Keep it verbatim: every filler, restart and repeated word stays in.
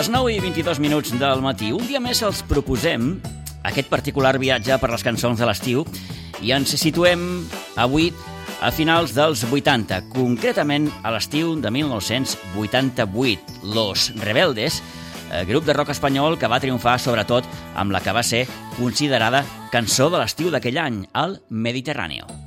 les nou i vint-i-dos minuts del matí. Un dia més els proposem aquest particular viatge per les cançons de l'estiu i ens situem avui a finals dels vuitanta, concretament a l'estiu de mil nou-cents vuitanta-vuit. Los Rebeldes, grup de rock espanyol que va triomfar sobretot amb la que va ser considerada cançó de l'estiu d'aquell any, el Mediterráneo.